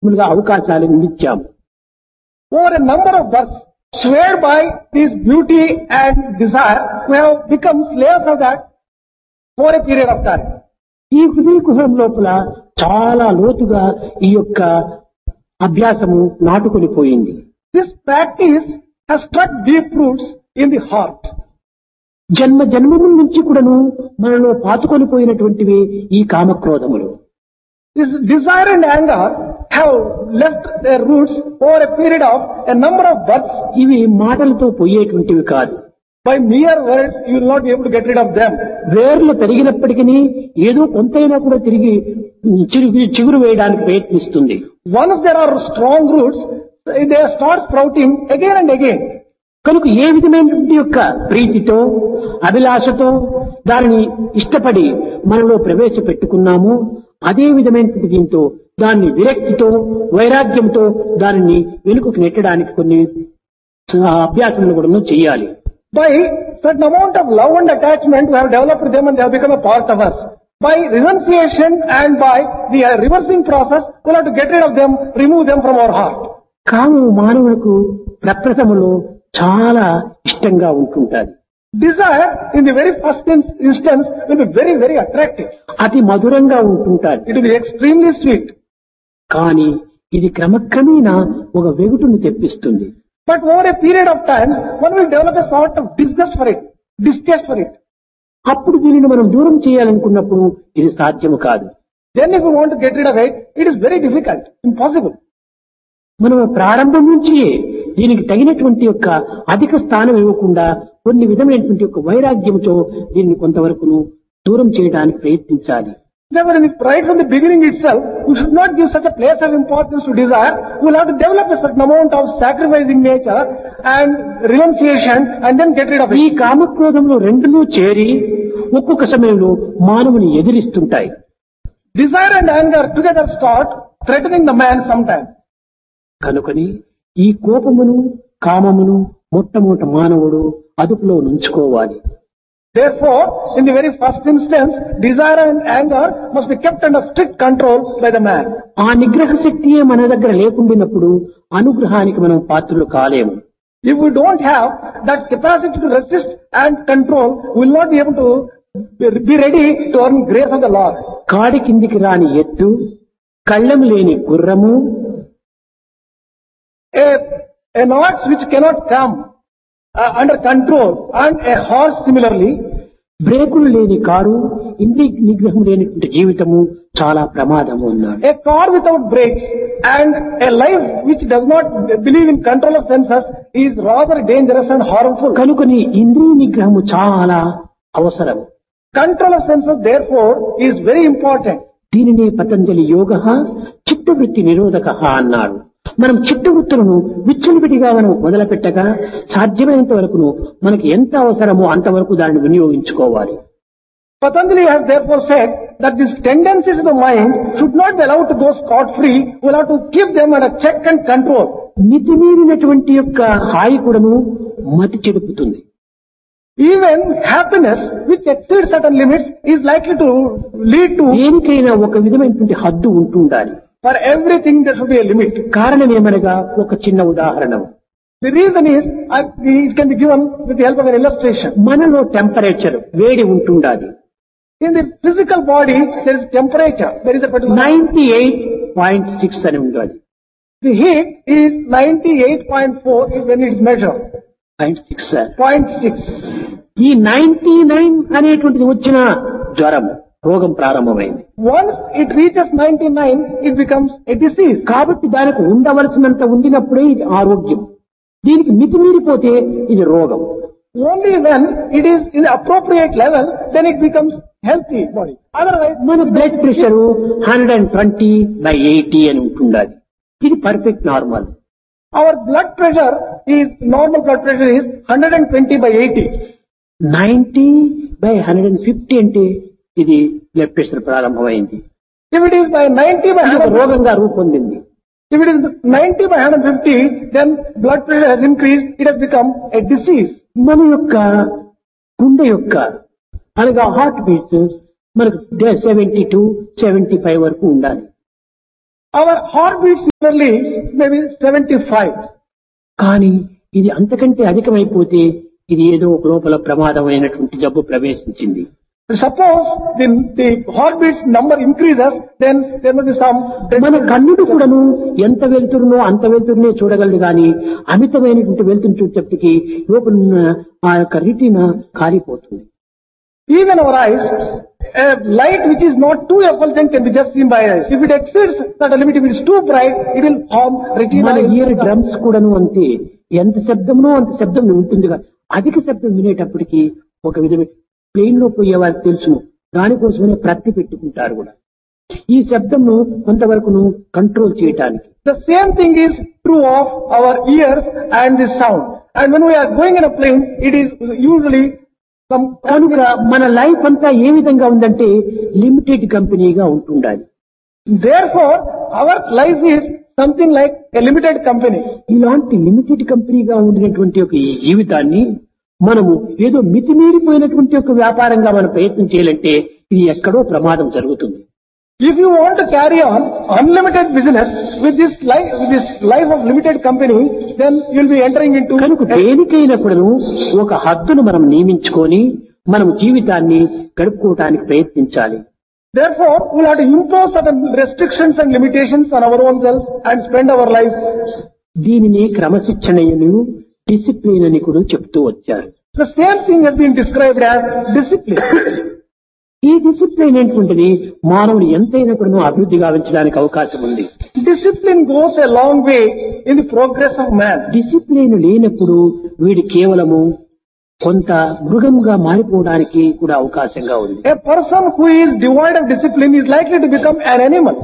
అవకాశాలు ఇచ్చాము. Over a number of births, swayed by this beauty and desire, we have become slaves of that for a period of time. ఈ హృదయ కుహరం లోపల చాలా లోతుగా ఈ యొక్క అభ్యాసము నాటుకొని పోయింది. This practice has struck deep roots in the heart. జన్మముల నుంచి కూడాను మనలో పాతుకొని పోయినటువంటివి ఈ కామక్రోధములు. This desire and anger have left their roots over a period of a number of births. ఇవి మాటలతో పోయేటువంటివి కాదు. By mere words, you will not be able to get rid of them. వేర్లు పెరిగినప్పటికీ ఏదో కొంతైనా కూడా తిరిగి చిగురు వేయడానికి ప్రయత్నిస్తుంది. Once there are strong roots, they start sprouting again and again. కనుక ఏ విధమైనటువంటి యొక్క ప్రీతితో అభిలాషతో దానిని ఇష్టపడి మనలో ప్రవేశపెట్టుకున్నామో అదే విధమైనటువంటి దీంతో దాన్ని విరక్తితో వైరాగ్యంతో దానిని వెనుకకు నెట్టడానికి కొన్ని అభ్యాసములు కూడా చేయాలి. By certain amount of love and attachment, we have developed them and they have become a part of us. By renunciation and by the reversing process, we have to get rid of them, remove them from our heart. కాము మానవులకు ప్రప్రథములో చాలా ఇష్టంగా ఉంటుంటారు. Desire in the very first instance will be very, very attractive. అతి మధురంగా ఉంటుంటారు. It will be extremely sweet. కానీ ఇది క్రమక్రమేణా ఒక వెగుటును తెప్పిస్తుంది. But over a period of time, one will develop a sort of disgust for it, distaste for it. అప్పుడు దీనిని మనం దూరం చేయాలనుకున్నప్పుడు ఇది సాధ్యము కాదు. Then if we want to get rid of it, it is very difficult, impossible. మనం ప్రారంభం నుంచి దీనికి తగినటువంటి యొక్క అధిక స్థానం ఇవ్వకుండా కొన్ని విధమైనటువంటి యొక్క వైరాగ్యంతో దీన్ని కొంతవరకును దూరం చేయడానికి ప్రయత్నించాలి. Therefore, right from the beginning itself, we should not give such a place of importance to desire. We will have to develop a certain amount of sacrificing nature and renunciation and then get rid of ఈ it. కామక్రోధంలో రెండును చేరి ఒక్కొక్క సమయంలో మానవుని ఎదిరిస్తుంటాయి. Desire and anger together start threatening the man sometimes. కనుకని ఈ కోపమును కామమును మొట్టమొదట మానవుడు అదుపులో ఉంచుకోవాలి. Therefore, in the very first instance, desire and anger must be kept under strict control by the man. ఆ నిగ్రహ శక్తియే మన దగ్గర లేకుండినప్పుడు అనుగ్రహానికి మనం పాత్రులు కాలేము. If we don't have that capacity to resist and control, we will not be able to be ready to earn grace of the Lord. కాడి కిందికి రాని ఎత్తు, కళ్ళెం లేని గుర్రము, an ox which cannot come under control and a horse similarly, బ్రేకులు లేని car, ఇంద్రియ నిగ్రహం లేనటువంటి జీవితము చాలా ప్రమాదము అన్నాడు. a car without brakes and a life which does not believe in control of senses is rather dangerous and harmful. కనుకని ఇంద్రియ నిగ్రహము చాలా అవసరం. Control of senses therefore is very important. దీనినే పతంజలి యోగ చిత్తవృత్తి నిరోధక అన్నాడు. మనం చిత్తవృత్తులను విచ్చలవిడిగా మనం మొదలుపెట్టగా సాధ్యమైనంత వరకును మనకి ఎంత అవసరమో అంతవరకు దానిని వినియోగించుకోవాలి. Patanjali has therefore said that these tendencies of the mind should not be allowed to go scot-free. We will have to keep them under check and control. మితిమీరినటువంటి యొక్క హాయి కూడాను మతి చెడుపుతుంది. Even happiness which exceeds certain limits is likely to lead to. దేనికైనా ఒక విధమైనటువంటి హద్దు ఉంటుండాలి. For everything there should be a limit. కారణం ఏమనగా ఒక చిన్న ఉదాహరణ. The reason is, it can be given with the help of an illustration. మనలో టెంపరేచర్ వేడి ఉంటుండాలి. In the physical body, there is temperature. There is a particular 98.6 అని ఉండాలి. The heat is 98.4 when it is measured. 0.6. 0.6. ఈ 99 అనేటువంటిది వచ్చిన జ్వరము రోగం ప్రారంభమైంది. Once it reaches 99, it becomes a disease. కాబట్టి దానికి ఉండవలసినంత ఉండినప్పుడే ఇది ఆరోగ్యం. దీనికి మితిమీరిపోతే ఇది రోగం. Only when it is in the appropriate level, then it becomes healthy body. Otherwise, మన బ్లడ్ ప్రెషర్ 120/80 అని ఉంటుండాలి. ఇది perfect normal. our blood pressure is, normal blood pressure is 120/80. 90/150 అంటే ఇది బ్లడ్ ప్రెషర్ ప్రారంభమైంది. If it is by 90/100, రోగంగా రూపొందింది. if it is 90/150, then blood pressure has increased. It has become a disease. మన యొక్క గుండె యొక్క అనగా హార్ట్ బీట్స్ మనకు 72-75 వరకు ఉండాలి. Our heartbeat similarly may be 75. కానీ ఇది అంతకంటే అధికమైపోతే ఇది ఏదో ఒక లోపల ప్రమాదమైనటువంటి జబ్బు ప్రవేశించింది. Suppose the heartbeat's number increases, then there must be some... మన కన్నుడు కూడాను ఎంత వెళ్తురునో అంత వెళ్తురునే చూడగలదు కానీ అమితమైనటువంటి వెళ్తురు చూసేటప్పటికి లోపల ఉన్న ఆ యొక్క రెటీనా కాలిపోతుంది. Even our eyes, a light which is not too effulgent can be just seen by eyes. If it exceeds that limit, if it is too bright, it will harm retina. మన year drums కూడాను అంతే, ఎంత శబ్దమునో అంత శబ్దం ఉంటుంది. అధిక శబ్దం వినేటప్పటికి ఒక విధమైన ప్లేన్ లో పోయే వారికి తెలుసును, దానికోసమే ప్రతి పెట్టుకుంటారు కూడా ఈ శబ్దంను కొంతవరకును కంట్రోల్ చేయటానికి. The same thing is true of our ears and the sound. And when we are going in a plane, it is usually some... కనుక మన లైఫ్ అంతా ఏ విధంగా ఉందంటే లిమిటెడ్ కంపెనీగా ఉంటుండాలి. Therefore, our life is something like a limited company. ఇలాంటి limited కంపెనీగా ఉండినటువంటి ఒక ఈ జీవితాన్ని మనము ఏదో మితిమీరిపోయినటువంటి ఒక వ్యాపారంగా మనం ప్రయత్నం చేయాలంటే ఇది ఎక్కడో ప్రమాదం జరుగుతుంది. If you want to carry on unlimited business with this life of limited company, then you will be entering into... కనుక దేనికైనప్పుడు ఒక హద్దును మనం నియమించుకొని మనం జీవితాన్ని గడుపుకోవటానికి ప్రయత్నించాలి. Therefore, we will have to impose certain restrictions and limitations on our own selves and spend our life. దీనిని క్రమశిక్షణను discipline అని కూడా చెప్తూ వచ్చారు. The same thing has been described as discipline. ఈ డిసిప్లిన్ ఏంటంటే మానవుడు ఎంతైనా కూడా అభివృద్ధి గావించడానికి అవకాశం ఉంది. Discipline goes a long way in the progress of man. Discipline లేనప్పుడు వీడు కేవలము కొంత మృగంగా మారిపోవడానికి కూడా అవకాశంగా ఉంది. A person who is devoid of discipline is likely to become an animal.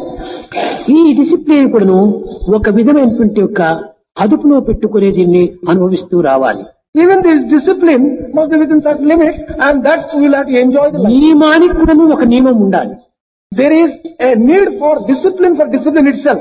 ఈ డిసిప్లిన్ కూడాను ఒక విధమైనటువంటి ఒక అదుపులో పెట్టుకునే దీన్ని అనుభవిస్తూ రావాలి. Even this discipline must be within certain limits, and that's we will have to enjoy the life. నియమానికి కూడాను ఒక నియమం ఉండాలి. There is a need for discipline itself.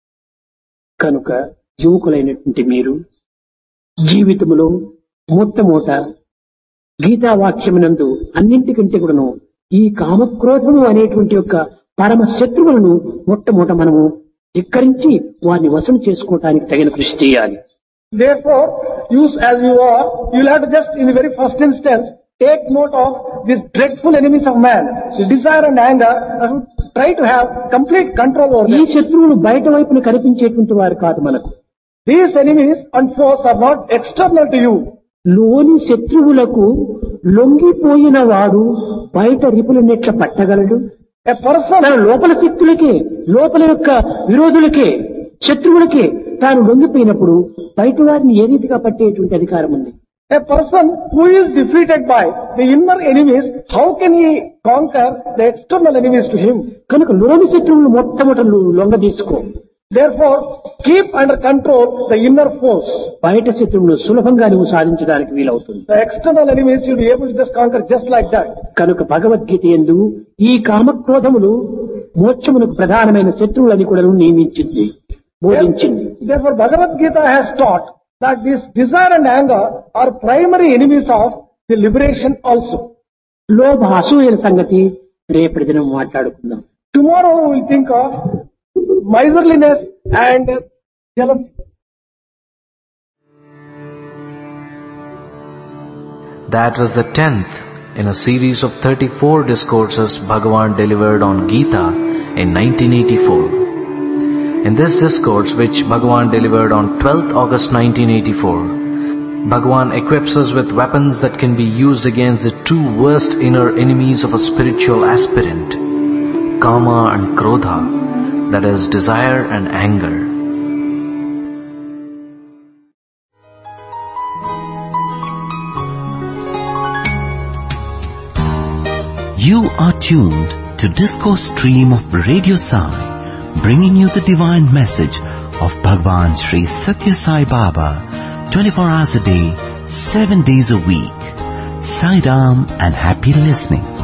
కనుక యువకులైనటువంటి మీరు జీవితంలో మొట్టమొదట గీతావాక్యమునందు అన్నింటికంటే కూడాను ఈ కామక్రోధము అనేటువంటి యొక్క పరమ శత్రువులను మొట్టమొదట మనము ధిక్కరించి వారిని వశం చేసుకోవటానికి తగిన కృషి చేయాలి. Therefore, use as you are, you will have to just in the very first instance take note of these dreadful enemies of man, the desire and anger, and try to have complete control over ఈ them. శత్రువులు బయట వైపున కనిపించేటువంటి వారు కాదు మనకు. These enemies and foes are not external to you. లోని శత్రువులకు లొంగిపోయిన వాడు బయట రిపులనెట్ల పట్టగలడు. A person, లోపల శక్తులకే, లోపల యొక్క విరోధులకే, శత్రువులకే తాను లొంగిపోయినప్పుడు బయట వారిని ఏ రీతిగా పట్టేటువంటి అధికారం ఉంది. a person who is defeated by the inner enemies, how can he conquer the external enemies to him? కనుక లోని శత్రువులు మొట్టమొదట లొంగ తీసుకో. Therefore, keep under control the inner force. బయట శత్రువును సులభంగా నువ్వు సాధించడానికి వీలవుతుంది. The external enemies you'll be able to just conquer just like that. కనుక భగవద్గీత యందు ఈ కామక్రోధములు మోక్షమునకు ప్రధానమైన శత్రువులని కూడా నియమించింది, బోధించింది. Therefore, Bhagavad Gita has taught that this desire and anger are primary enemies of the liberation also. లోభ అసూయల సంగతి రేపటి దినం మాట్లాడుకుందాం. Tomorrow we will think of miserliness and jealousy. That was the 10th in a series of 34 discourses Bhagavan delivered on Gita in 1984. In this discourse, which Bhagavan delivered on 12th August 1984, Bhagavan equips us with weapons that can be used against the two worst inner enemies of a spiritual aspirant, Kama and Krodha, that is, desire and anger. You are tuned to Discourse Stream of Radio Sai, bringing you the divine message of Bhagwan Sri Satya Sai Baba, 24 hours a day, 7 days a week. Sai Ram and happy listening.